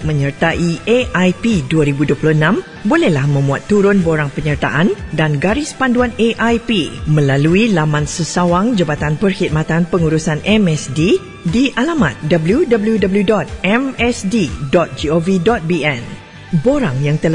menyertai AIP 2026, bolehlah memuat turun borang penyertaan dan garis panduan AIP melalui laman sesawang Jabatan Perkhidmatan Pengurusan MSD di alamat www.msd.gov.bn. Borang yang telah